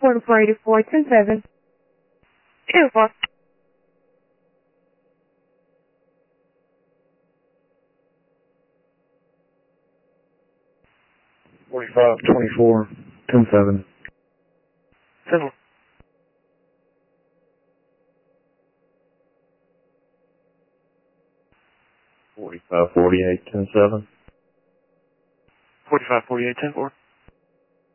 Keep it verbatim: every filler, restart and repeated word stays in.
forty-four eighty-four ten seven. two four. Forty-five twenty-four ten seven. Seven. Forty-five forty-eight ten seven. Forty-five forty-eight ten four.